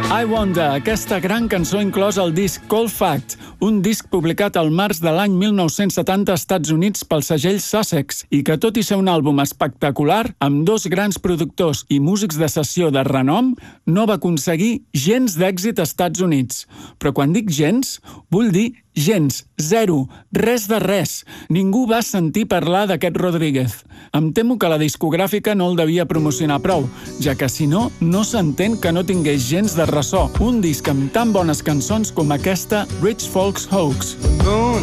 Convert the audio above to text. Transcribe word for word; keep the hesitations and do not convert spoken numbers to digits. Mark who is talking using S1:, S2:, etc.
S1: I Wonder, aquesta gran cançó inclosa al disc Cold Fact, un disc publicat al març de l'any mil nou-cents setanta als Estats Units pel segell Sussex, i que tot i ser un àlbum espectacular, amb dos grans productors i músics de sessió de renom, no va aconseguir gens d'èxit als Estats Units. Però quan dic gens, vull dir gens, zero, res de res. Ningú va sentir parlar d'aquest Rodríguez. Em temo que la discogràfica no el devia promocionar prou, ja que si no, no s'entén que no tingués gens de ressò. Un disc amb tan bones cançons com aquesta Rich Folks Hoax.